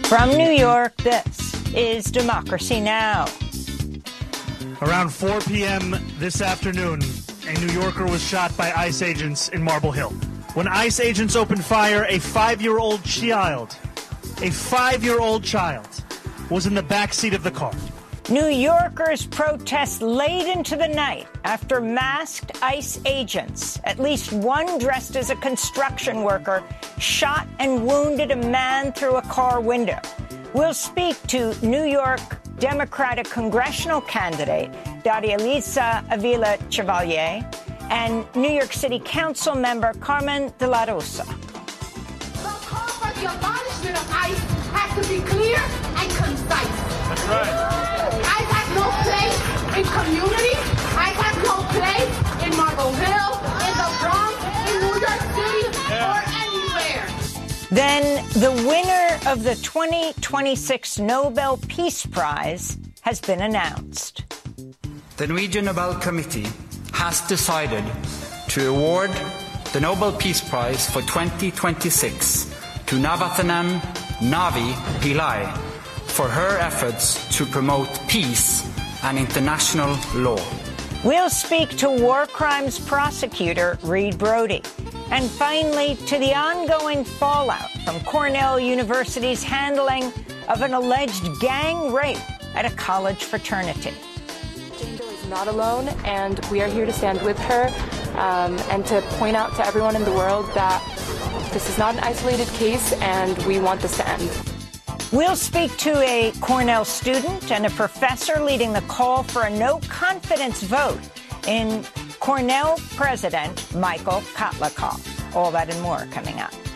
From New York, this is Democracy Now! Around 4 p.m. this afternoon, a New Yorker was shot by ICE agents in Marble Hill. When ICE agents opened fire, a 5-year-old child was in the backseat of the car. New Yorkers protest late into the night after masked ICE agents, at least one dressed as a construction worker, shot and wounded a man through a car window. We'll speak to New York Democratic congressional candidate Darialisa Avila Chevalier and New York City Council member Carmen de la Rosa. The call for the abolishment of ICE has to be clear and concise. That's right. ICE has no place in communities. ICE has no place in Marble Hill, in the Bronx, in New York City, or anywhere. Then the winner of the 2026 Nobel Peace Prize has been announced. The Norwegian Nobel Committee has decided to award the Nobel Peace Prize for 2026 to Navathanam Navi Pillai for her efforts to promote peace and international law. We'll speak to war crimes prosecutor Reed Brody. And finally, to the ongoing fallout from Cornell University's handling of an alleged gang rape at a college fraternity. Jane Doe is not alone, and we are here to stand with her and to point out to everyone in the world that this is not an isolated case, and we want this to end. We'll speak to a Cornell student and a professor leading the call for a no-confidence vote in Cornell President Michael Kotlikov. All that and more coming up.